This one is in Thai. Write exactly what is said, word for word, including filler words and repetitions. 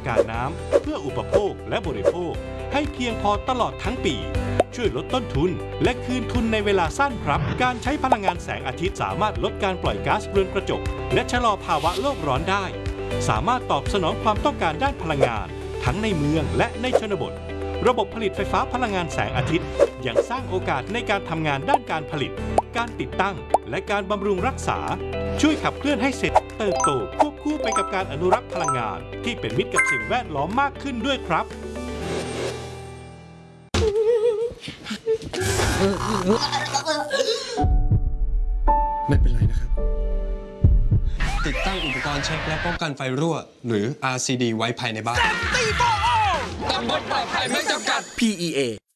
การน้ำเพื่ออุปโภคและบริโภคให้เพียงพอตลอดทั้งปีช่วยลดต้นทุนและคืนทุนในเวลาสั้นครับการใช้พลังงานแสงอาทิตย์สามารถลดการปล่อยก๊าซเรือนกระจกและชะลอภาวะโลกร้อนได้สามารถตอบสนองความต้องการด้านพลังงานทั้งในเมืองและในชนบทระบบผลิตไฟฟ้าพลังงานแสงอาทิตย์ยังสร้างโอกาสในการทำงานด้านการผลิตการติดตั้งและการบำรุงรักษาช่วยขับเคลื่อนให้เศรษฐกิจเติบโตควบคู่ไปกับการอนุรักษ์พลังงานที่เป็นมิตรกับสิ่งแวดล้อมมากขึ้นด้วยครับไม่เป็นไรนะครับติดตั้งอุปกรณ์เช็คและป้องกันไฟรั่วหรือ อาร์ ซี ดี ไว้ภายในบ้านตำบลปลอดภัยไม่จำกัดพี อี เอ